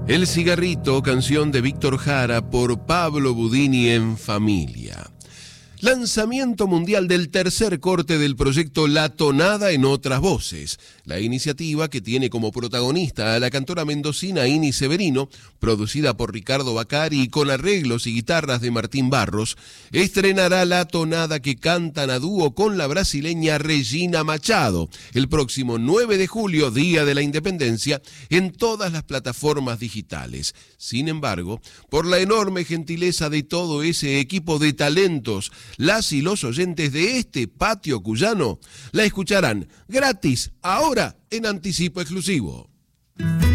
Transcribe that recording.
El cigarrito, canción de Víctor Jara por Pablo Budini en Familia. Lanzamiento mundial del tercer corte del proyecto La Tonada en otras voces. La iniciativa, que tiene como protagonista a la cantora mendocina Ini Severino, producida por Ricardo Bacari y con arreglos y guitarras de Martín Barros, estrenará La Tonada, que cantan a dúo con la brasileña Regina Machado, el próximo 9 de julio, Día de la Independencia, en todas las plataformas digitales. Sin embargo, por la enorme gentileza de todo ese equipo de talentos, las y los oyentes de este patio cuyano la escucharán gratis ahora en anticipo exclusivo.